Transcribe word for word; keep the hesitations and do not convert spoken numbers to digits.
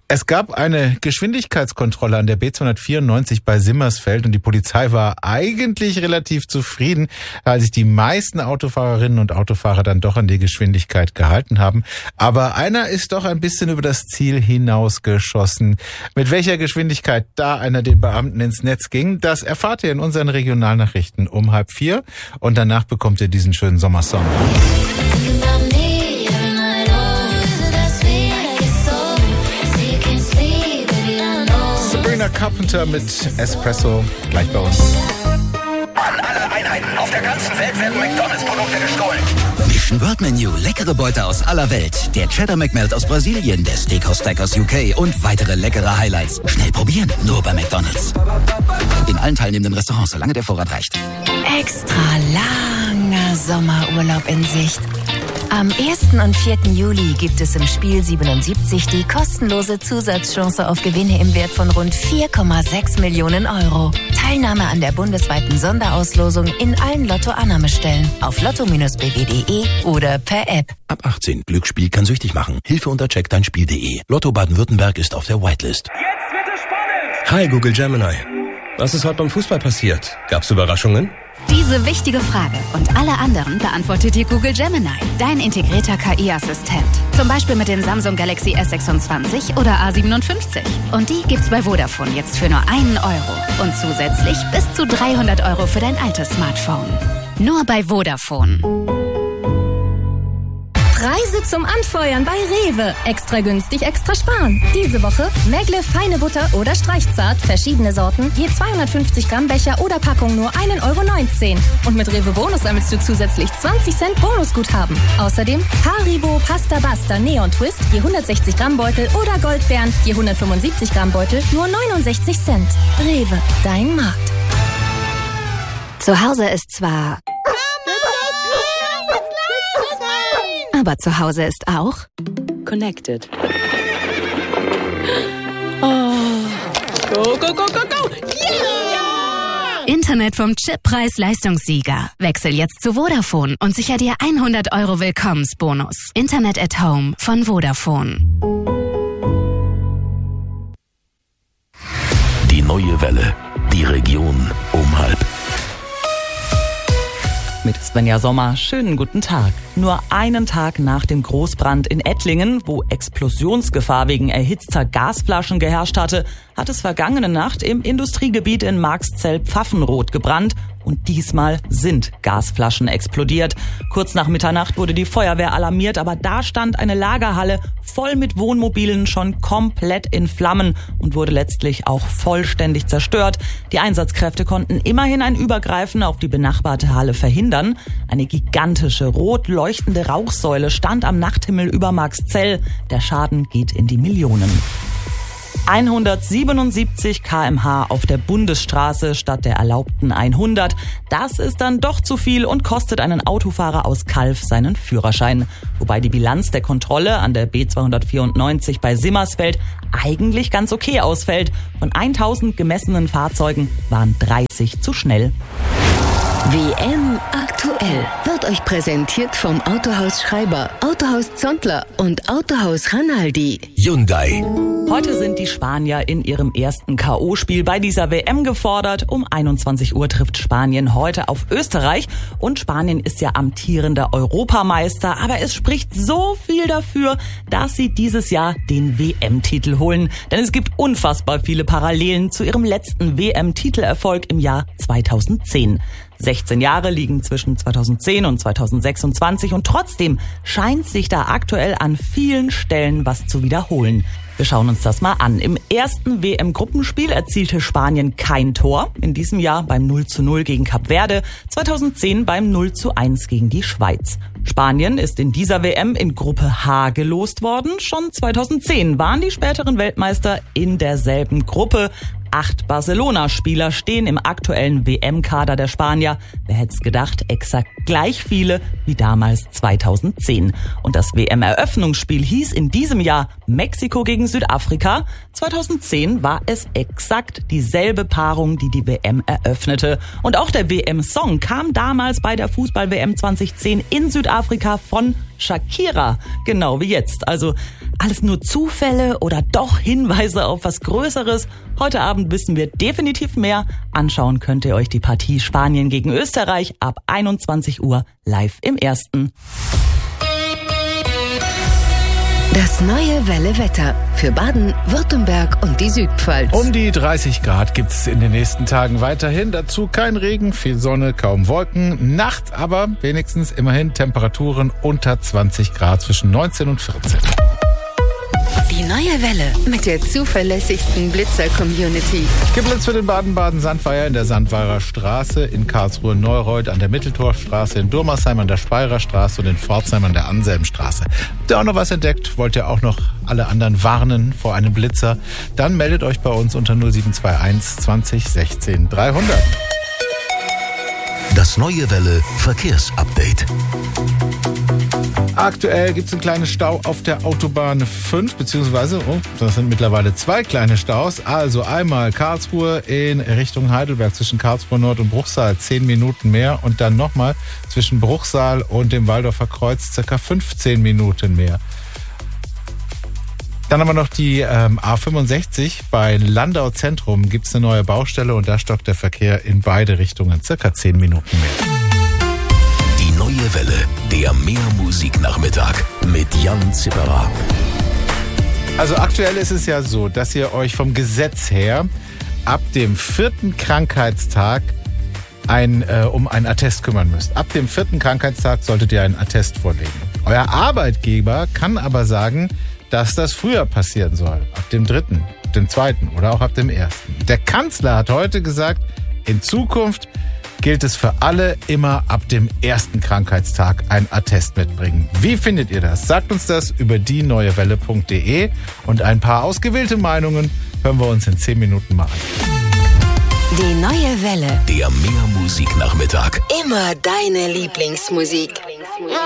Es gab eine Geschwindigkeitskontrolle an der B zweihundertvierundneunzig bei Simmersfeld und die Polizei war eigentlich relativ zufrieden, weil sich die meisten Autofahrerinnen und Autofahrer dann doch an die Geschwindigkeit gehalten haben. Aber einer ist doch ein bisschen über das Ziel hinausgeschossen. Mit welcher Geschwindigkeit da einer den Beamten ins Netz ging, das erfahrt ihr in unseren Regionalnachrichten um halb vier und danach bekommt ihr diesen schönen Sommersong. Carpenter mit Espresso, gleich bei uns. An alle Einheiten auf der ganzen Welt werden McDonalds-Produkte gestohlen. Mission World Menu, leckere Beute aus aller Welt. Der Cheddar McMelt aus Brasilien, der Steakhouse Stack aus U K und weitere leckere Highlights. Schnell probieren, nur bei McDonalds. In allen teilnehmenden Restaurants, solange der Vorrat reicht. Extra langer Sommerurlaub in Sicht. Am ersten und vierten Juli gibt es im Spiel siebenundsiebzig die kostenlose Zusatzchance auf Gewinne im Wert von rund vier Komma sechs Millionen Euro. Teilnahme an der bundesweiten Sonderauslosung in allen Lotto-Annahmestellen auf lotto Bindestrich b w punkt d e oder per App. Ab achtzehn. Glücksspiel kann süchtig machen. Hilfe unter check dein spiel punkt d e. Lotto Baden-Württemberg ist auf der Whitelist. Jetzt wird es spannend. Hi Google Gemini. Was ist heute beim Fußball passiert? Gab's Überraschungen? Diese wichtige Frage und alle anderen beantwortet dir Google Gemini, dein integrierter K I-Assistent. Zum Beispiel mit dem Samsung Galaxy S sechsundzwanzig oder A siebenundfünfzig. Und die gibt's bei Vodafone jetzt für nur einen Euro. Und zusätzlich bis zu dreihundert Euro für dein altes Smartphone. Nur bei Vodafone. Preise zum Anfeuern bei Rewe. Extra günstig, extra sparen. Diese Woche Megle feine Butter oder Streichzart, verschiedene Sorten, je zweihundertfünfzig Gramm Becher oder Packung nur ein Euro neunzehn. Und mit Rewe Bonus sammelst du zusätzlich zwanzig Cent Bonusguthaben. Außerdem Haribo Pasta Basta Neon Twist, je hundertsechzig Gramm Beutel oder Goldbeeren, je hundertfünfundsiebzig Gramm Beutel, nur neunundsechzig Cent. Rewe, dein Markt. Zu Hause ist zwar... Aber zu Hause ist auch Connected. Oh. Go, go, go, go, go! Yeah! Internet vom Chip Preis-Leistungssieger. Wechsel jetzt zu Vodafone und sicher dir hundert Euro Willkommensbonus. Internet at Home von Vodafone. Die neue Welle. Die Region um halb. Mit Svenja Sommer, schönen guten Tag. Nur einen Tag nach dem Großbrand in Ettlingen, wo Explosionsgefahr wegen erhitzter Gasflaschen geherrscht hatte, hat es vergangene Nacht im Industriegebiet in Marxzell-Pfaffenroth gebrannt. Und diesmal sind Gasflaschen explodiert. Kurz nach Mitternacht wurde die Feuerwehr alarmiert, aber da stand eine Lagerhalle voll mit Wohnmobilen schon komplett in Flammen und wurde letztlich auch vollständig zerstört. Die Einsatzkräfte konnten immerhin ein Übergreifen auf die benachbarte Halle verhindern. Eine gigantische, rot leuchtende Rauchsäule stand am Nachthimmel über Marxzell. Der Schaden geht in die Millionen. hundertsiebenundsiebzig Kilometer pro Stunde auf der Bundesstraße statt der erlaubten hundert. Das ist dann doch zu viel und kostet einen Autofahrer aus Calw seinen Führerschein. Wobei die Bilanz der Kontrolle an der B zweihundertvierundneunzig bei Simmersfeld eigentlich ganz okay ausfällt. Von tausend gemessenen Fahrzeugen waren dreißig zu schnell. W M aktuell wird euch präsentiert vom Autohaus Schreiber, Autohaus Zontler und Autohaus Ranaldi. Hyundai. Heute sind die Spanier in ihrem ersten K O-Spiel bei dieser W M gefordert. Um einundzwanzig Uhr trifft Spanien heute auf Österreich. Und Spanien ist ja amtierender Europameister. Aber es spricht so viel dafür, dass sie dieses Jahr den W M-Titel holen. Denn es gibt unfassbar viele Parallelen zu ihrem letzten W M-Titelerfolg im Jahr zweitausendzehn. sechzehn Jahre liegen zwischen zweitausendzehn und zweitausendsechsundzwanzig und trotzdem scheint sich da aktuell an vielen Stellen was zu wiederholen. Wir schauen uns das mal an. Im ersten W M-Gruppenspiel erzielte Spanien kein Tor. In diesem Jahr beim null zu null gegen Kap Verde, zweitausendzehn beim null zu eins gegen die Schweiz. Spanien ist in dieser W M in Gruppe H gelost worden. Schon zweitausendzehn waren die späteren Weltmeister in derselben Gruppe. Acht Barcelona-Spieler stehen im aktuellen W M-Kader der Spanier. Wer hätte es gedacht, exakt gleich viele wie damals zweitausendzehn. Und das W M-Eröffnungsspiel hieß in diesem Jahr Mexiko gegen Südafrika. zweitausendzehn war es exakt dieselbe Paarung, die die W M eröffnete. Und auch der W M-Song kam damals bei der Fußball-W M zweitausendzehn in Südafrika von Shakira. Genau wie jetzt. Also alles nur Zufälle oder doch Hinweise auf was Größeres? Heute Abend wissen wir definitiv mehr. Anschauen könnt ihr euch die Partie Spanien gegen Österreich ab einundzwanzig Uhr live im Ersten. Das neue Welle-Wetter für Baden, Württemberg und die Südpfalz. Um die dreißig Grad gibt es in den nächsten Tagen weiterhin. Dazu kein Regen, viel Sonne, kaum Wolken. Nacht aber wenigstens immerhin Temperaturen unter zwanzig Grad zwischen neunzehn und vierzehn. Die neue Welle mit der zuverlässigsten Blitzer-Community. Geblitzt für den Baden-Baden-Sandweiher in der Sandweirer Straße, in Karlsruhe-Neureuth an der Mitteltorstraße, in Durmersheim an der Speyerer Straße und in Pforzheim an der Anselmstraße. Habt ihr auch noch was entdeckt? Wollt ihr auch noch alle anderen warnen vor einem Blitzer? Dann meldet euch bei uns unter null sieben zwei eins zwanzig sechzehn dreihundert. Das neue Welle Verkehrsupdate. Aktuell gibt es einen kleinen Stau auf der Autobahn fünf, beziehungsweise, oh, das sind mittlerweile zwei kleine Staus. Also einmal Karlsruhe in Richtung Heidelberg zwischen Karlsruhe Nord und Bruchsal, zehn Minuten mehr. Und dann nochmal zwischen Bruchsal und dem Waldorfer Kreuz circa fünfzehn Minuten mehr. Dann haben wir noch die ähm, A fünfundsechzig. Bei Landau Zentrum gibt es eine neue Baustelle und da stockt der Verkehr in beide Richtungen, circa zehn Minuten mehr. Die neue Welle, der Mehrmusiknachmittag mit Jan Zipperer. Also aktuell ist es ja so, dass ihr euch vom Gesetz her ab dem vierten Krankheitstag ein, äh, um einen Attest kümmern müsst. Ab dem vierten Krankheitstag solltet ihr einen Attest vorlegen. Euer Arbeitgeber kann aber sagen, dass das früher passieren soll. Ab dem dritten, ab dem zweiten oder auch ab dem ersten. Der Kanzler hat heute gesagt, in Zukunft gilt es für alle immer ab dem ersten Krankheitstag ein Attest mitbringen. Wie findet ihr das? Sagt uns das über die neue welle punkt de und ein paar ausgewählte Meinungen hören wir uns in zehn Minuten mal an. Die neue Welle. Der Mehrmusiknachmittag. Immer deine Lieblingsmusik.